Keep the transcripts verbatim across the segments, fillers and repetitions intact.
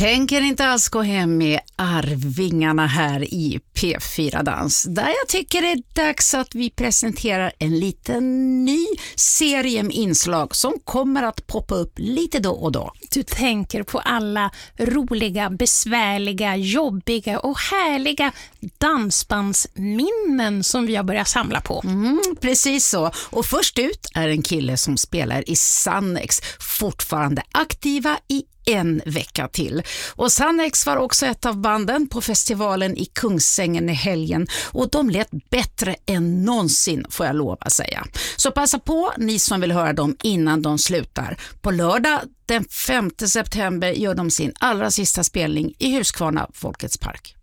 tänker inte alls gå hem med Arvingarna här i P fyra Dans, där jag tycker det är dags att vi presenterar en liten ny serie med inslag som kommer att poppa upp lite då och då. Du tänker på alla roliga, besvärliga, jobbiga och härliga dansbandsminnen som vi har börjat samla på. Mm, precis så. Och först ut är en kille som spelar i Sannex, fortfarande aktiva i en vecka till. Och Sannex var också ett av banden på festivalen i Kungsängen i helgen, och de lät bättre än någonsin, får jag lova att säga. Så passa på, ni som vill höra dem innan de slutar. På lördag den femte september gör de sin allra sista spelning i Huskvarna Folkets park.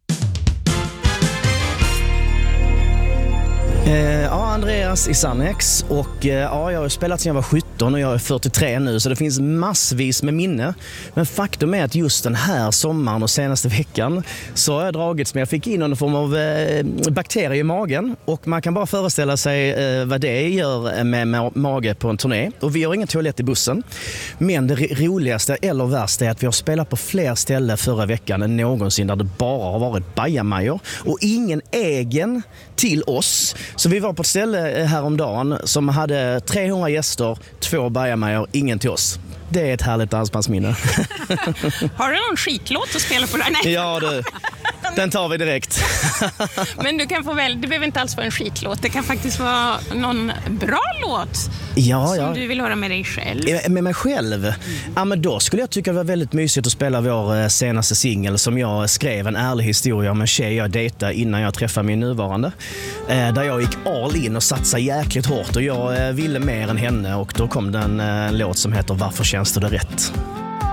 Eh, ja, Andreas i Sannex, och eh, ja, jag har spelat sedan jag var sjutton och jag är fyrtiotre nu, så det finns massvis med minne. Men faktum är att just den här sommaren och senaste veckan så har jag dragits med, jag fick in någon form av eh, bakterier i magen, och man kan bara föreställa sig eh, vad det gör med, med mage på en turné. Och vi har ingen toalett i bussen, men det roligaste eller värsta är att vi har spelat på fler ställen förra veckan än någonsin där det bara har varit bajamajor och ingen egen till oss. Så vi var på ett ställe häromdagen som hade trehundra gäster, två bajamajor, ingen till oss. Det är ett härligt dansbandsminne. Har du någon skitlåt att spela på där? Nej. Ja, du. Den tar vi direkt. Men du kan få väl, det behöver inte alls vara en skitlåt. Det kan faktiskt vara någon bra låt ja, som ja. du vill höra med dig själv. Med mig själv? Ja, men då skulle jag tycka det var väldigt mysigt att spela vår senaste singel som jag skrev, en ärlig historia om en tjej jag dejtade innan jag träffade min nuvarande. Där jag gick all in och satsade jäkligt hårt, och jag ville mer än henne, och då kom det en, en låt som heter Varför känns det rätt?